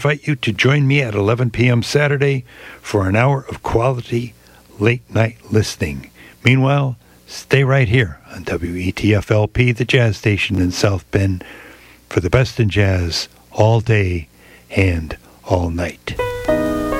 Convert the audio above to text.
invite you to join me at 11 p.m. Saturday for an hour of quality late-night listening. Meanwhile, stay right here on WETF-LP, the jazz station in South Bend, for the best in jazz all day and all night.